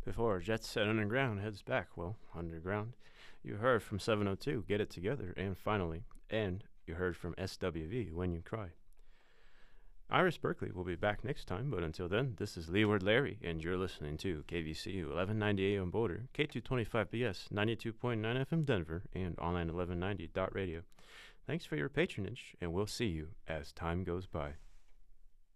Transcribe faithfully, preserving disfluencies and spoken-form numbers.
Before Jet Set Underground heads back, well, underground, you heard from seven oh two, Get It Together, and finally, and you heard from S W V, When You Cry. Iris Berkeley will be back next time, but until then, this is Leeward Larry, and you're listening to K V C U eleven ninety A M Boulder, K two twenty-five B S, ninety-two point nine F M Denver, and online eleven ninety dot radio. Thanks for your patronage, and we'll see you as time goes by.